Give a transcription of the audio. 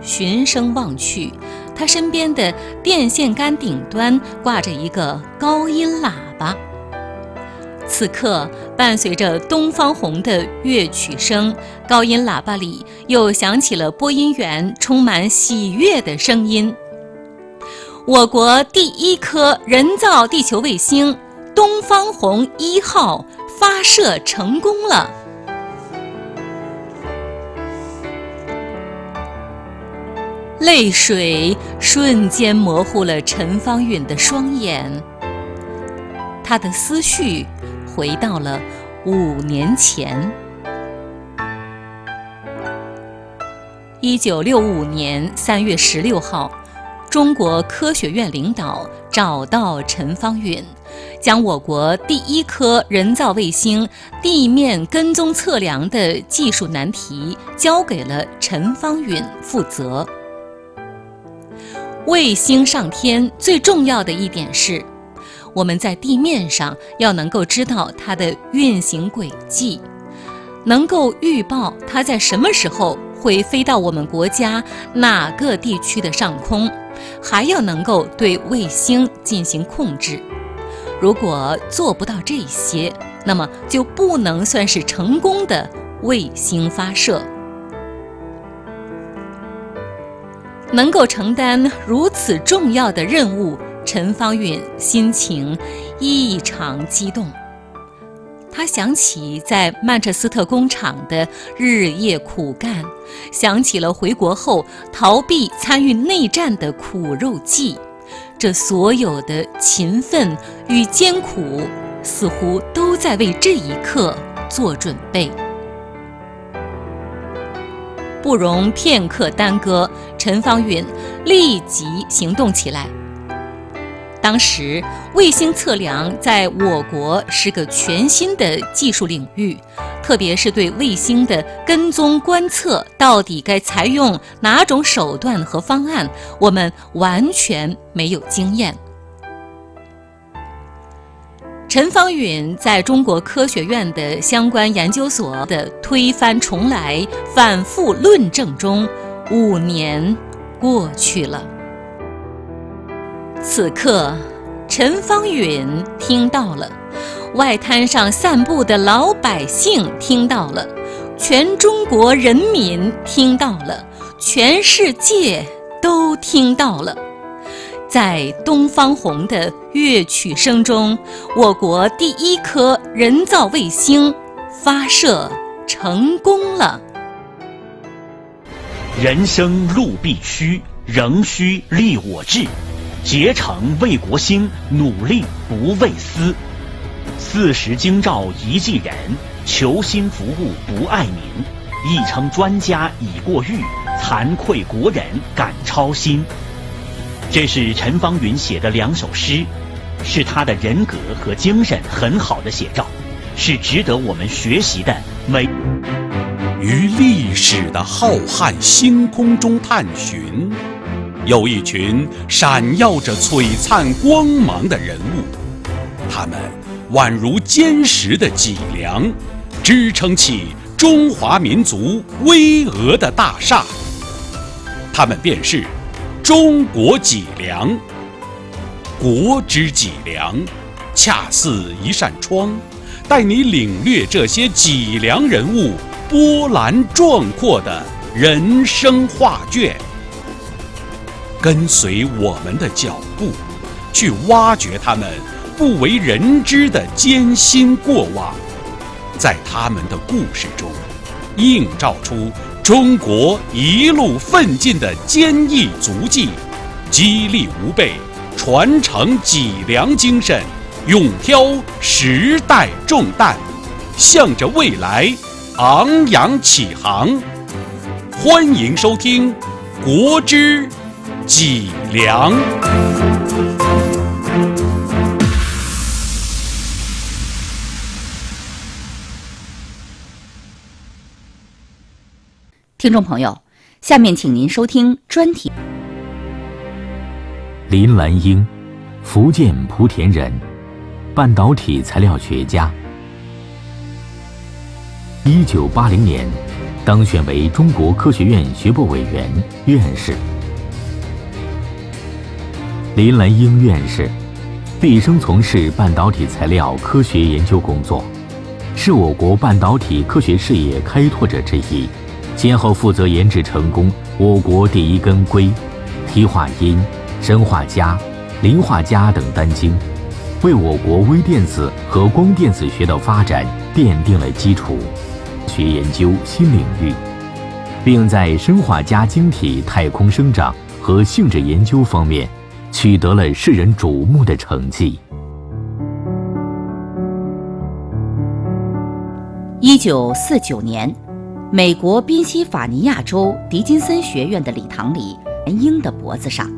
循声望去，他身边的电线杆顶端挂着一个高音喇叭。此刻，伴随着东方红的乐曲声，高音喇叭里又响起了播音员充满喜悦的声音：我国第一颗人造地球卫星东方红1号发射成功了。泪水瞬间模糊了陈芳允的双眼，她的思绪回到了5年前。1965年3月16号，中国科学院领导找到陈芳允，将我国第一颗人造卫星地面跟踪测量的技术难题交给了陈芳允负责。卫星上天最重要的一点是，我们在地面上要能够知道它的运行轨迹，能够预报它在什么时候会飞到我们国家哪个地区的上空，还要能够对卫星进行控制。如果做不到这些，那么就不能算是成功的卫星发射。能够承担如此重要的任务，陈芳允心情异常激动。他想起在曼彻斯特工厂的日夜苦干，想起了回国后逃避参与内战的苦肉计，这所有的勤奋与艰苦，似乎都在为这一刻做准备。不容片刻耽搁，陈芳允立即行动起来。当时，卫星测量在我国是个全新的技术领域，特别是对卫星的跟踪观测到底该采用哪种手段和方案，我们完全没有经验。陈芳允在中国科学院的相关研究所的推翻重来、反复论证中，5年过去了。此刻，陈芳允听到了，外滩上散步的老百姓听到了，全中国人民听到了，全世界都听到了。在东方红的乐曲声中，我国第一颗人造卫星发射成功了。 人生路必须，仍需立我志，竭诚为国兴，努力不为私。40京兆一继人，求新服务不爱民。亦称专家已过誉，惭愧国人感超新。这是陈芳允写的2首诗，是他的人格和精神很好的写照，是值得我们学习的于历史的浩瀚星空中探寻，有一群闪耀着璀璨光芒的人物，他们宛如坚实的脊梁，支撑起中华民族巍峨的大厦。他们便是中国脊梁。国之脊梁，恰似一扇窗，带你领略这些脊梁人物波澜壮阔的人生画卷。跟随我们的脚步，去挖掘他们不为人知的艰辛过往，在他们的故事中，映照出中国一路奋进的坚毅足迹，激励吾辈传承脊梁精神，勇挑时代重担，向着未来昂扬起航。欢迎收听《国之脊梁》。 听众朋友，下面请您收听专题。 林兰英，福建莆田人，半导体材料学家。1980年， 当选为中国科学院学部委员、院士。林兰英院士毕生从事半导体材料科学研究工作，是我国半导体科学事业开拓者之一，先后负责研制成功我国第一根硅、砥化铟、砷化镓、磷化镓等单晶，为我国微电子和光电子学的发展奠定了基础，学研究新领域，并在砷化镓晶体太空生长和性质研究方面取得了世人瞩目的成绩。 1949年，美国宾夕法尼亚州迪金森学院的礼堂里，林英的脖子上